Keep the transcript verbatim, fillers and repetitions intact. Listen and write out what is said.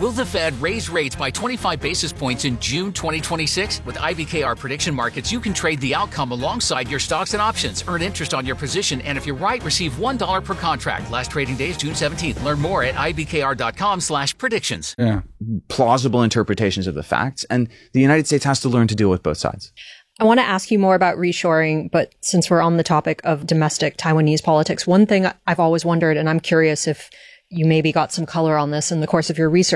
Will the Fed raise rates by twenty-five basis points in June twenty twenty-six? With I B K R Prediction Markets, you can trade the outcome alongside your stocks and options. Earn interest on your position, and if you're right, receive one dollar per contract. Last trading day is June seventeenth. Learn more at ibkr.com slash predictions. Yeah. Plausible interpretations of the facts. And the United States has to learn to deal with both sides. I want to ask you more about reshoring, but since we're on the topic of domestic Taiwanese politics, one thing I've always wondered, and I'm curious if you maybe got some color on this in the course of your research,